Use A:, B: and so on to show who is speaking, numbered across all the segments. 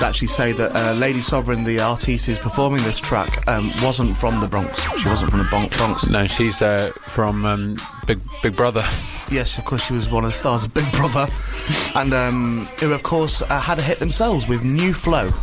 A: actually say that Lady Sovereign, the artiste who's performing this track, wasn't from the Bronx. She wasn't from the Bronx.
B: No, she's from Big Brother.
A: Yes, of course, she was one of the stars of Big Brother, and who, of course, had a hit themselves with New Flow.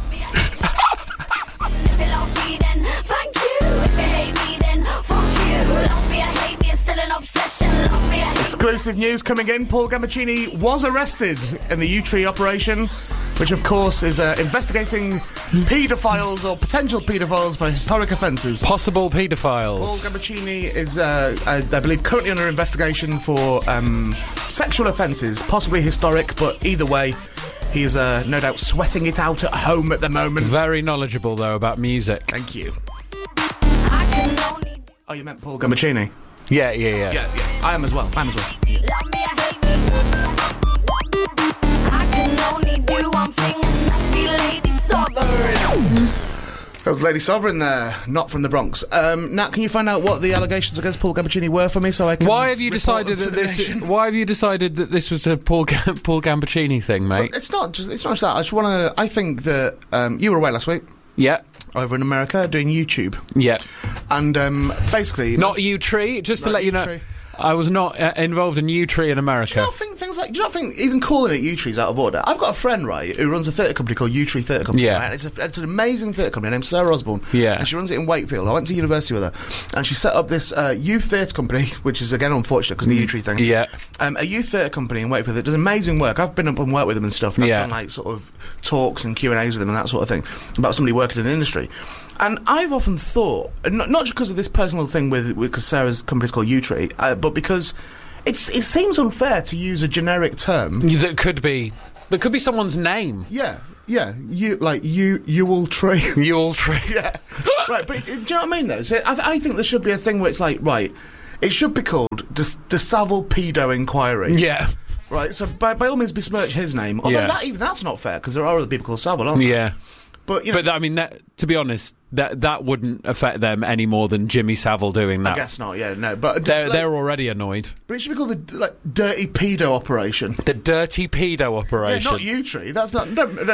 A: Exclusive news coming in. Paul Gambaccini was arrested in the U-Tree operation, which of course is investigating paedophiles or potential paedophiles for historic offences.
B: Possible paedophiles.
A: Paul Gambaccini is, I believe, currently under investigation for sexual offences, possibly historic, but either way, he is no doubt sweating it out at home at the moment.
B: Very knowledgeable, though, about music.
A: Thank you. Oh, you meant Paul Gambaccini?
B: Yeah.
A: I am as well. That was Lady Sovereign there, not from the Bronx. Nat, can you find out what the allegations against Paul Gambaccini were for me, so I can?
B: Why have you decided that this was a Paul Gambaccini thing, mate?
A: Well, it's not just that. I think that you were away last week.
B: Yeah.
A: Over in America doing YouTube.
B: Yeah.
A: And basically,
B: not U-Tree. Just to let you know, I was not involved in U-Tree in America.
A: Do you not think even calling it U-Tree is out of order? I've got a friend, right, who runs a theatre company called U-Tree Theatre Company.
B: Yeah.
A: Right? It's an amazing theatre company named Sarah Osborne.
B: Yeah.
A: And she runs it in Wakefield. I went to university with her, and she set up this youth theatre company, which is again unfortunate because of the U-Tree thing.
B: Yeah.
A: A youth theatre company in Wakefield that does amazing work. I've been up and worked with them and stuff. And I've done like sort of talks and Q&As with them and that sort of thing about somebody working in the industry. And I've often thought, not just because of this personal thing because Sarah's company's called U-Tree, but because it seems unfair to use a generic term
B: that could be someone's name.
A: Yeah. You will tree.
B: You will tree.
A: Yeah. Right, but do you know what I mean though? So I think there should be a thing where it's like, right, it should be called the Savile Pedo Inquiry.
B: Yeah.
A: Right. So by all means besmirch his name. Although that's not fair because there are other people called Savile, aren't there?
B: Yeah.
A: But you know,
B: I mean, to be honest, that wouldn't affect them any more than Jimmy Savile doing that.
A: I guess not. Yeah, no. But
B: they're already annoyed.
A: But it should be called the Dirty Pedo Operation.
B: The Dirty Pedo Operation.
A: Yeah, not U-Tree. That's not.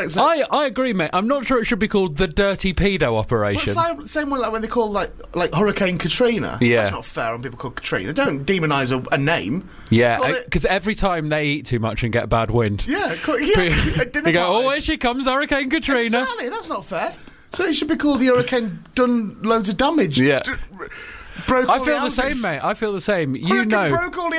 B: I agree, mate. I'm not sure it should be called the Dirty Pedo Operation.
A: Well, same one like when they call like Hurricane Katrina.
B: Yeah,
A: that's not fair when people call Katrina. Don't demonise a name.
B: Yeah, because every time they eat too much and get bad wind.
A: Yeah,
B: they go, oh, here she comes, Hurricane Katrina.
A: Exactly. That's not fair. So it should be called the Hurricane done loads of damage.
B: Yeah.
A: Broke all the houses.
B: I feel the same, mate. I feel the same.
A: Hurricane broke all the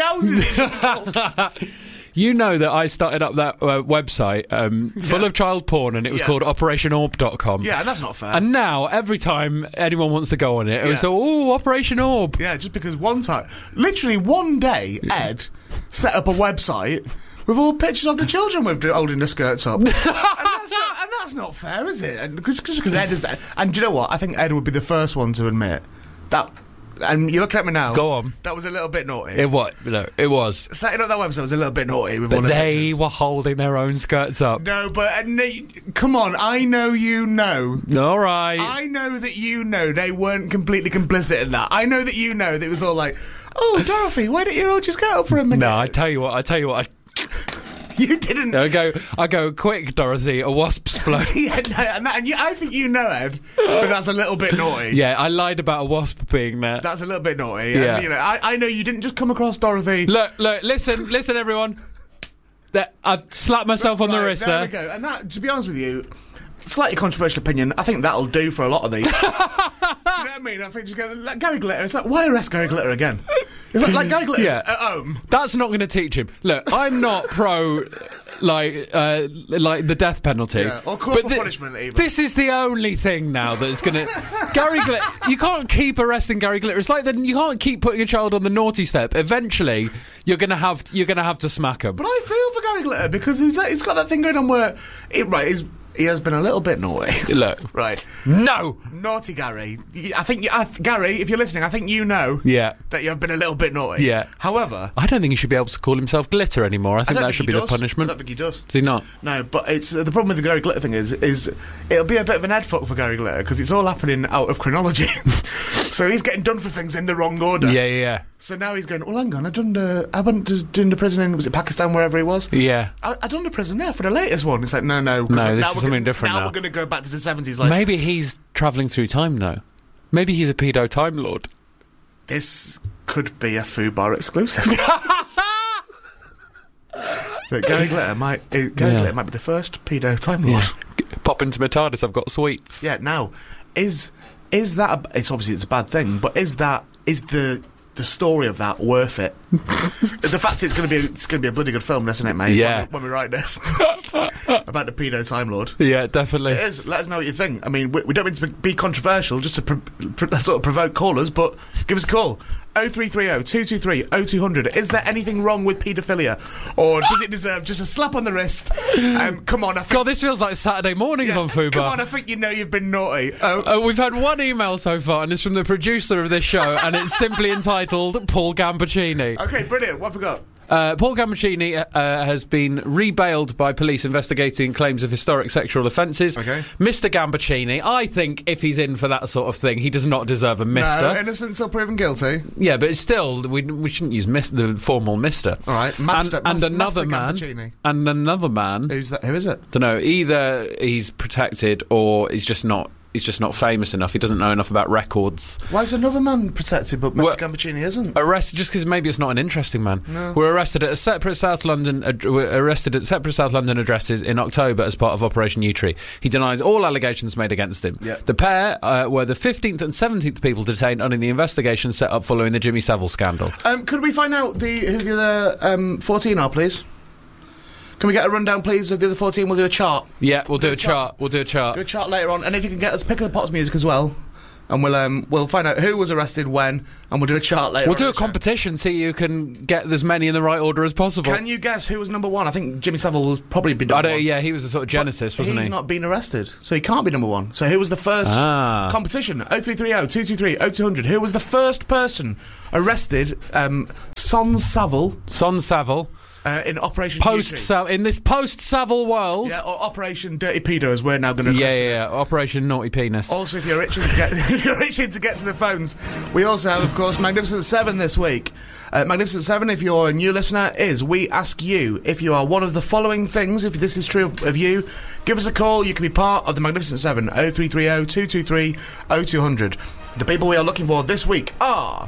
A: houses.
B: You know that I started up that website full of child porn, and it was called OperationOrb.com.
A: Yeah, and that's not fair.
B: And now, every time anyone wants to go on it, it's Operation Orb.
A: Yeah, just because literally one day, Ed set up a website with all pictures of the children holding the skirts up. And that's not fair, is it? And because Ed is that. And do you know what? I think Ed would be the first one to admit that. And you're looking at me now.
B: Go on.
A: That was a little bit naughty.
B: It was. No, it was.
A: Setting up that website was a little bit naughty. With
B: but
A: one of the
B: they
A: pictures.
B: were holding their own skirts up.
A: No, but come on. I know you know.
B: All right.
A: I know that you know they weren't completely complicit in that. I know that you know that it was all like, oh, Dorothy, why don't you all just get up for a minute?
B: No, I tell you what.
A: You didn't.
B: I go quick, Dorothy. A wasp's float.
A: Yeah, no, I think you know, Ed, but that's a little bit naughty.
B: Yeah, I lied about a wasp being there.
A: That's a little bit naughty.
B: Yeah.
A: And, I know you didn't just come across Dorothy.
B: Look, listen, everyone. I've slapped myself on the wrist there.
A: There we go. And that, to be honest with you, slightly controversial opinion, I think that'll do for a lot of these. Do you know what I mean? I think just go, like Gary Glitter. It's like, why arrest Gary Glitter again? It's like Gary Glitter's at home.
B: That's not going to teach him. Look, I'm not pro like the death penalty.
A: Yeah, or corporal punishment even.
B: This is the only thing now that's going to... Gary Glitter... You can't keep arresting Gary Glitter. It's like you can't keep putting a child on the naughty step. Eventually, you're going to have to smack him.
A: But I feel for Gary Glitter because he's got that thing going on where... He has been a little bit naughty.
B: Look.
A: Right.
B: No!
A: Naughty Gary. I think, Gary, if you're listening, I think you know that you've been a little bit naughty.
B: Yeah.
A: However...
B: I don't think he should be able to call himself Glitter anymore. I think that should be the punishment.
A: I don't think he does.
B: Does he not?
A: No, but it's the problem with the Gary Glitter thing is it'll be a bit of an head fuck for Gary Glitter because it's all happening out of chronology. So he's getting done for things in the wrong order.
B: Yeah.
A: So now he's going, well, hang on, I went to doing the prison in, was it Pakistan, wherever he was?
B: Yeah.
A: I done the prison there for the latest one. It's like, no.
B: This is something different now.
A: Now we're going to go back to the 70s. Like,
B: maybe he's travelling through time, though. Maybe he's a pedo Time Lord.
A: This could be a Fubar exclusive. But Gary Glitter might be the first pedo Time Lord.
B: Yeah. Pop into my TARDIS, I've got sweets.
A: Yeah, now, is that it's obviously it's a bad thing, but is the story of that worth it? The fact it's going to be a bloody good film, isn't it, mate?
B: Yeah.
A: When we write this about the pedo Time Lord.
B: Yeah, definitely.
A: It is. Let us know what you think. I mean, we don't mean to be controversial, just to sort of provoke callers, but give us a call. 0330 223 0200. Is there anything wrong with paedophilia, or does it deserve just a slap on the wrist? Come on,
B: God, this feels like Saturday morning on Fubar.
A: Come on, I think you know you've been naughty.
B: We've had one email so far, and it's from the producer of this show, and it's simply entitled Paul Gambaccini.
A: Okay, brilliant. What have we got?
B: Paul Gambaccini has been rebailed by police investigating claims of historic sexual offences.
A: Okay.
B: Mr. Gambaccini, I think if he's in for that sort of thing, he does not deserve a mister.
A: No, innocent until proven guilty.
B: Yeah, but still, we shouldn't use the formal mister.
A: All right, Master Gambaccini.
B: And another man.
A: Who's that? Who is it?
B: Don't know. Either he's protected or he's just not famous enough. He doesn't know enough about records.
A: Why is another man protected, but Mr. Gambaccini isn't?
B: Arrested just because maybe it's not an interesting man.
A: No.
B: We're arrested at separate South London addresses in October as part of Operation Yewtree. He denies all allegations made against him.
A: Yep.
B: The pair were the 15th and 17th people detained under the investigation set up following the Jimmy Savile scandal.
A: Could we find out who the other 14 are, please? Can we get a rundown, please, of the other 14? We'll do a chart.
B: Yeah, we'll do a chart. We'll do a chart.
A: Do a chart later on, and if you can get us Pick of the Pots music as well, and we'll find out who was arrested when, and we'll do a chart later.
B: We'll do a competition, see who can get as many in the right order as possible.
A: Can you guess who was number one? I think Jimmy Savile will probably be number one.
B: Yeah, he was the sort of genesis, wasn't he?
A: He's not been arrested, so he can't be number one. So who was the first competition? 0330 223 0200. Who was the first person arrested? Son Savile. In Operation
B: in this post-Savile world.
A: Yeah, or Operation Dirty Pedo, as we're now going to
B: Yeah, Operation Naughty Penis.
A: Also, if you're itching to get to the phones, we also have, of course, Magnificent 7 this week. Magnificent 7, if you're a new listener, we ask you if you are one of the following things. If this is true of you, give us a call. You can be part of the Magnificent 7, 0330 223 0200. The people we are looking for this week are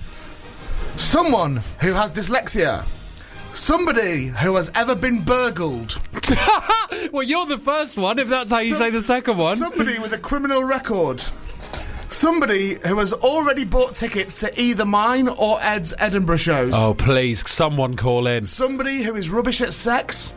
A: someone who has dyslexia. Somebody who has ever been burgled.
B: Well, you're the first one, if that's how you say the second one.
A: Somebody with a criminal record. Somebody who has already bought tickets to either mine or Ed's Edinburgh shows.
B: Oh, please, someone call in.
A: Somebody who is rubbish at sex.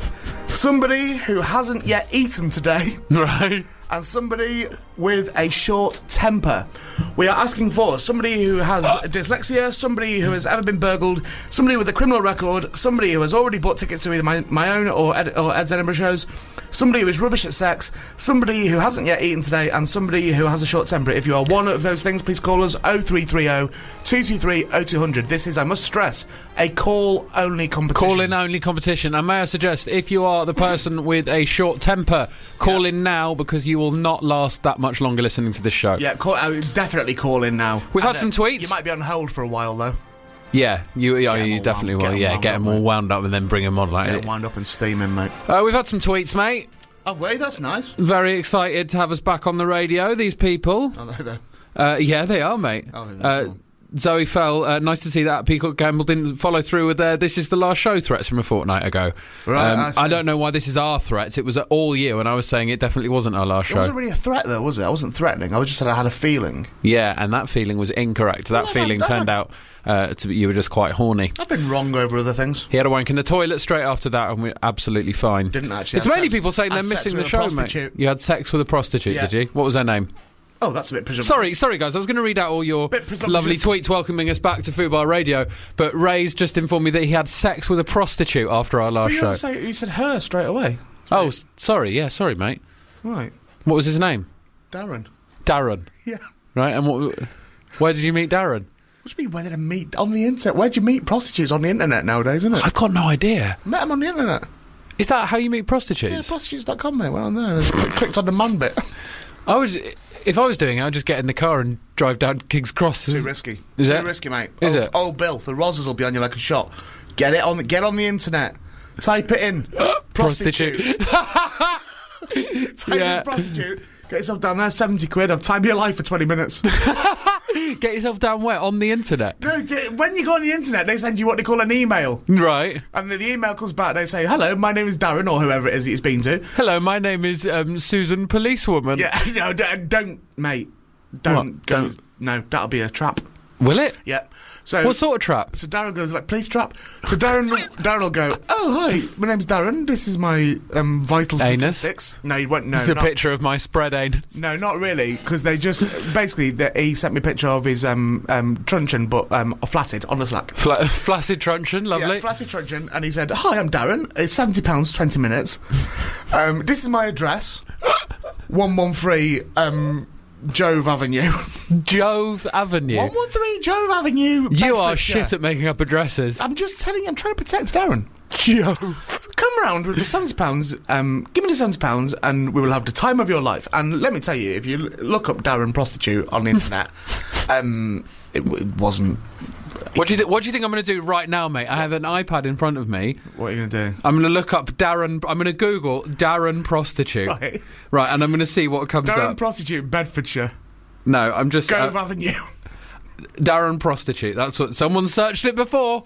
A: Somebody who hasn't yet eaten today.
B: Right.
A: And somebody with a short temper. We are asking for somebody who has dyslexia, somebody who has ever been burgled, somebody with a criminal record, somebody who has already bought tickets to either my own or Ed's Edinburgh shows, somebody who is rubbish at sex, somebody who hasn't yet eaten today, and somebody who has a short temper. If you are one of those things, please call us 0330 223 0200. This is, I must stress, a call-only competition.
B: Call-in-only competition. And may I suggest, if you are the person with a short temper, call in now, because you will not last that much longer listening to this show.
A: Yeah, definitely call in now.
B: We've had some tweets.
A: You might be on hold for a while, though.
B: Yeah, you definitely will. Yeah, get them all wound up and then bring them on.
A: Get them wound up and steaming, mate.
B: We've had some tweets, mate.
A: Have we? That's nice.
B: Very excited to have us back on the radio, these people.
A: Are they there?
B: Yeah, they are, mate.
A: Oh, they're
B: Zoe Fell, nice to see that Peacock Gamble didn't follow through with their "this is the last show" threats from a fortnight ago.
A: Right,
B: I don't know why this is our threats. It was all year when I was saying it definitely wasn't our last show.
A: It wasn't really a threat, though, was it? I wasn't threatening. I just said I had a feeling.
B: Yeah, and that feeling was incorrect. That feeling turned out to be you were just quite horny.
A: I've been wrong over other things.
B: He had a wank in the toilet straight after that, and we're absolutely fine.
A: Didn't actually.
B: It's mainly people saying they're missing the show, mate. You had sex with a prostitute, did you? What was her name?
A: Oh, that's a bit presumptuous.
B: Sorry, guys. I was going to read out all your lovely tweets welcoming us back to Fubar Radio, but Ray's just informed me that he had sex with a prostitute after our last show.
A: You said her straight away.
B: Oh, sorry. Yeah, sorry, mate.
A: Right.
B: What was his name?
A: Darren.
B: Yeah. Right, and where did you meet Darren?
A: What do you mean, where did I meet? On the internet. Where do you meet prostitutes on the internet nowadays, isn't it?
B: I've got no idea.
A: Met them on the internet.
B: Is that how you meet prostitutes?
A: Yeah, prostitutes.com, mate. Went on there and clicked on the man bit.
B: If I was doing it, I'd just get in the car and drive down to King's Cross.
A: Too risky.
B: Is
A: Too
B: it?
A: risky, mate.
B: Is it?
A: Oh, Bill, the Rozzers will be on you like a shot. Get on the internet. Type it in.
B: Prostitute.
A: Type in prostitute. Get yourself down there, 70 quid. I've timed your life for 20 minutes.
B: Get yourself down where? On the internet?
A: No, when you go on the internet, they send you what they call an email.
B: Right.
A: And the email comes back, they say, hello, my name is Darren, or whoever it is that it's been to.
B: Hello, my name is Susan Policewoman.
A: Yeah, no, don't, mate. Don't go. No, that'll be a trap.
B: Will it?
A: Yeah. So
B: what sort of trap?
A: So Darren goes like, police trap. So Darren will go, oh, hi, my name's Darren. This is my vital
B: anus.
A: statistics. No, you won't. No,
B: this is a picture of my spread anus.
A: No, not really, because they just basically he sent me a picture of his truncheon, but flaccid on the Slack.
B: Flaccid truncheon, lovely.
A: Yeah, flaccid truncheon, and he said, "Hi, I'm Darren. It's £70, 20 minutes. This is my address, 113 Jove Avenue."
B: Jove Avenue.
A: 113 Jove Avenue.
B: You are shit at making up addresses.
A: I'm just telling you, I'm trying to protect Darren.
B: Jove.
A: Come round with the £70, give me the £70 and we will have the time of your life. And let me tell you, if you look up Darren Prostitute on the internet, it wasn't...
B: What do you think I'm going to do right now, mate? I have an iPad in front of me.
A: What are you going to do?
B: I'm going to look up Darren... I'm going to Google Darren Prostitute. Right, and I'm going to see what comes up.
A: Darren Prostitute, Bedfordshire.
B: No, I'm just...
A: Gove Avenue.
B: Darren Prostitute. That's what... Someone searched it before.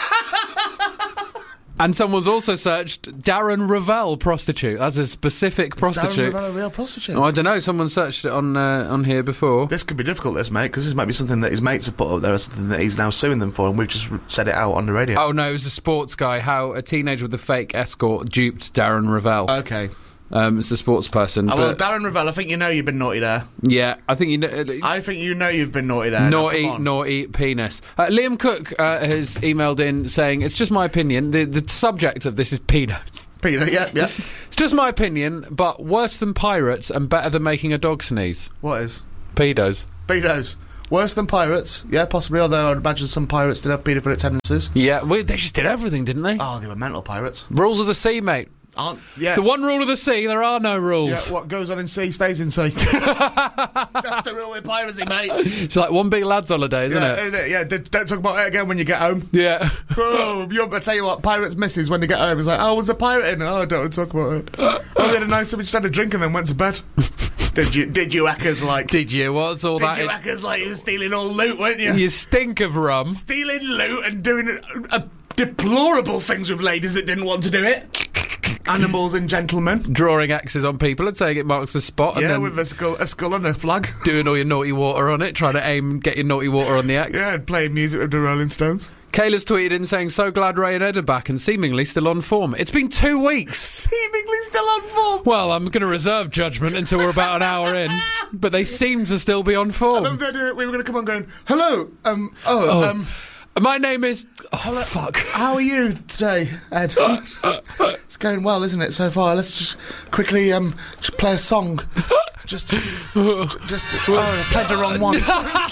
B: And someone's also searched Darren Ravel Prostitute. That's a specific prostitute.
A: Darren Ravel a real prostitute?
B: Oh, I don't know. Someone searched it on here before.
A: This could be difficult, this, mate, because this might be something that his mates have put up there or something that he's now suing them for, and we've just said it out on the radio.
B: Oh, no, it was a sports guy. How a teenager with a fake escort duped Darren Ravel.
A: Okay.
B: It's a sports person.
A: Oh, well, Darren Ravel, I think you know you've been naughty there.
B: Yeah, I think you know.
A: I think you know you've been naughty there.
B: Naughty penis. Liam Cook has emailed in saying, it's just my opinion. The subject of this is pedos.
A: Pedo, yeah.
B: It's just my opinion, but worse than pirates and better than making a dog sneeze.
A: What is?
B: Pedos.
A: Pedos. Worse than pirates, yeah, possibly, although I'd imagine some pirates did have paedophilic tendencies.
B: Yeah, they just did everything, didn't they?
A: Oh, they were mental pirates.
B: Rules of the sea, mate.
A: Yeah.
B: The one rule of the sea, there are no rules.
A: Yeah, what goes on in sea stays in sea. That's the rule with piracy, mate.
B: It's like one big lad's holiday, isn't it?
A: Yeah, don't talk about it again when you get home.
B: Yeah.
A: I tell you what, pirates misses when they get home. It's like, oh, was a pirate in? Oh, I don't want to talk about it. Oh, we had a nice, we just had a drink and then went to bed. Did you hackers like?
B: Did you? What's all that?
A: Did you hackers like? You were stealing all loot, weren't you?
B: You stink of rum.
A: Stealing loot and doing deplorable things with ladies that didn't want to do it. Animals and gentlemen.
B: Drawing X's on people and saying it marks the spot.
A: Yeah,
B: and then
A: with a skull and a flag.
B: Doing all your naughty water on it, trying to get your naughty water on the X.
A: Yeah, and playing music with the Rolling Stones.
B: Kayla's tweeted in saying, so glad Ray and Ed are back and seemingly still on form. It's been 2 weeks.
A: Seemingly still on form?
B: Well, I'm going to reserve judgment until we're about an hour in, but they seem to still be on form.
A: I love the idea we were going to come on going, hello,
B: my name is...
A: hello,
B: fuck.
A: How are you today, Ed? It's going well, isn't it, so far? Let's just quickly just play a song. I played the wrong one.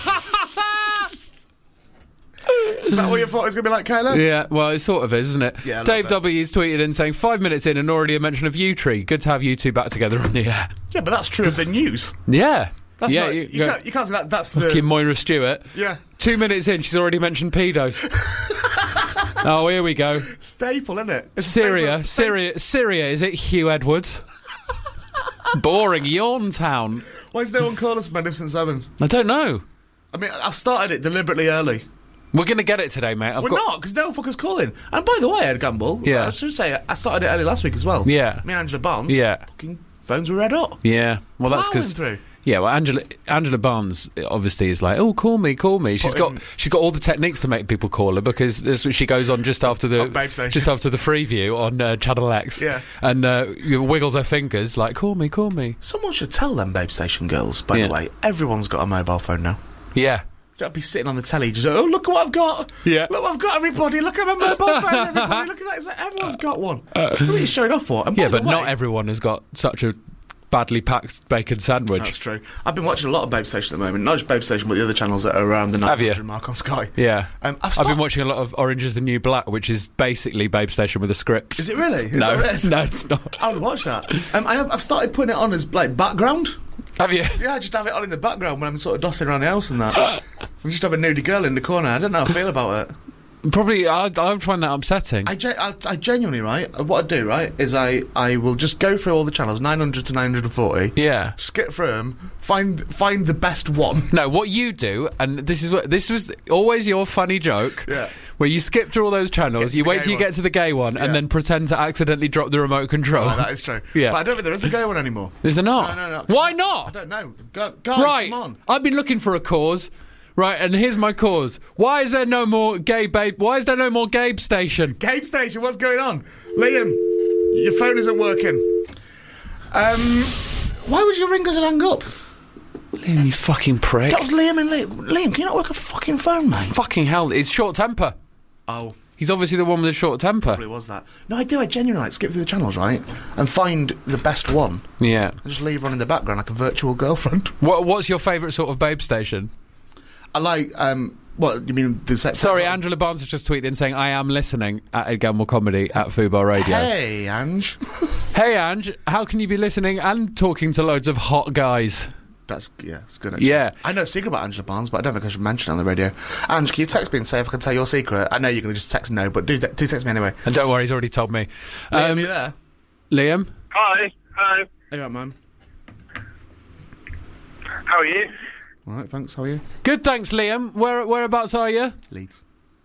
A: Is that what you thought it was going to be like, Kayla?
B: Yeah, well, it sort of is, isn't it?
A: Yeah,
B: Dave W's tweeted in saying, 5 minutes in and already a mention of U-Tree. Good to have you two back together on the air.
A: Yeah, but that's true of the news.
B: Yeah.
A: That's
B: yeah,
A: not, you can't say that. That's the...
B: Fucking Moira Stewart.
A: Yeah.
B: 2 minutes in, she's already mentioned pedos. Oh, here we go.
A: Staple, isn't it? It's
B: Syria, is it Hugh Edwards? Boring, yawn town.
A: Why does no one call us Magnificent Seven?
B: I don't know.
A: I mean, I've started it deliberately early.
B: We're going to get it today, mate.
A: We're not, because no fucker's calling. And by the way, Ed Gamble,
B: yeah.
A: I should say, I started it early last week as well.
B: Yeah.
A: Me and Angela Barnes.
B: Yeah.
A: Fucking phones were red hot.
B: Yeah. Well, that's because...
A: through.
B: Yeah, well, Angela Barnes obviously is like, oh, call me. She's got all the techniques to make people call her because she goes on just after the Freeview on Channel X.
A: Yeah,
B: and wiggles her fingers like, call me.
A: Someone should tell them Babe Station girls. By the way, everyone's got a mobile phone now.
B: Yeah.
A: Don't be sitting on the telly just, oh, look at what I've got.
B: Yeah.
A: Look what I've got, everybody. Look at my mobile phone, everybody. Look at that. It's like everyone's got one. Who are you showing off for? And
B: yeah, but not everyone has got such a badly packed bacon sandwich.
A: That's true. I've been watching a lot of Babe Station at the moment. Not just Babe Station, but the other channels that are around the 900 mark on Sky.
B: Yeah. I've been watching a lot of Orange is the New Black, which is basically Babe Station with a script.
A: Is it really?
B: No, it's not.
A: I would watch that. I've started putting it on as like background.
B: Have you?
A: Yeah, I just have it on in the background when I'm sort of dossing around the house and that. I just have a nudie girl in the corner. I don't know how I feel about it.
B: Probably, I would find that upsetting.
A: I genuinely, right, what I do, right, is I will just go through all the channels, 900 to 940.
B: Yeah.
A: Skip through them, find the best one.
B: No, what you do, and this was always your funny joke,
A: Yeah.
B: where you skip through all those channels, you wait till you get to the gay one, and then pretend to accidentally drop the remote control.
A: Oh, that is true.
B: Yeah.
A: But I don't think there is a gay one anymore.
B: Is there not?
A: No.
B: Why
A: I
B: not?
A: don't know. Guys,
B: Right,
A: come on.
B: I've been looking for a cause. Right, and here's my cause. Why is there no more gay babe? Why is there no more Gabe Station?
A: Gabe Station, what's going on? Liam, your phone isn't working. Why would you ring us and hang up?
B: Liam, you fucking prick.
A: That was Liam and Liam. Liam, can you not work a fucking phone, mate?
B: Fucking hell, it's short temper.
A: Oh,
B: He's obviously the one with the short temper.
A: probably was that. No, I do. I genuinely like skip through the channels, right, and find the best one,
B: Yeah.
A: and just leave her on in the background like a virtual girlfriend.
B: What's your favourite sort of babe station?
A: I like. What you mean? The sex?
B: Sorry, Angela Barnes has just tweeted in saying, I am listening at Ed Gamble Comedy at Fubar Radio.
A: Hey, Ange.
B: Hey, Ange, how can you be listening and talking to loads of hot guys?
A: It's good. Actually.
B: Yeah.
A: I know a secret about Angela Barnes, but I don't think I should mention it on the radio. Ange, can you text me and say if I can tell your secret? I know you're going to just text no, but do text me anyway.
B: And don't worry, he's already told me.
A: Liam, you there?
B: Liam?
C: Hi. Hello.
A: Hey, right, man.
C: How are you?
A: All right, thanks. How are you?
B: Good, thanks, Liam. Whereabouts are you?
A: Leeds.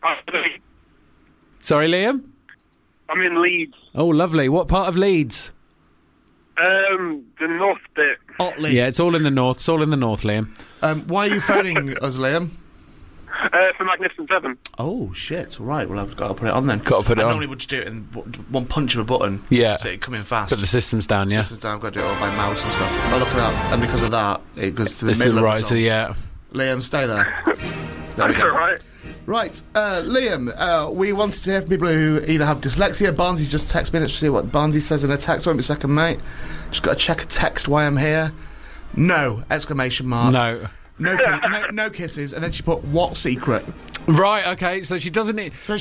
B: Sorry, Liam?
C: I'm in Leeds.
B: Oh, lovely. What part of Leeds?
C: The north bit.
A: Otley.
B: Yeah, it's all in the north. It's all in the north, Liam.
A: Why are you phoning us, Liam?
C: For Magnificent Seven.
A: Oh, shit. Right, well, I've got to put it on then.
B: Got to put it
A: I
B: on.
A: normally would just do it in one punch of a button.
B: Yeah.
A: So it'd come in fast.
B: Put the systems down, yeah?
A: Systems down, I've got to do it all by mouse and stuff. But look at that. And because of that, it goes to the
B: This is
A: middle of
B: right,
A: the
B: so
A: song.
B: yeah.
A: Liam, stay there. There we
C: That's
A: go.
C: alright.
A: Right, Liam, we wanted to hear from people who either have dyslexia. Barnsley's just texted me. Let's see what Barnsley says in a text. Wait a second, mate. Just got to check a text why I'm here. No! Exclamation mark.
B: No.
A: No kisses. And then she put, what secret?
B: Right, okay, so she doesn't need...
A: So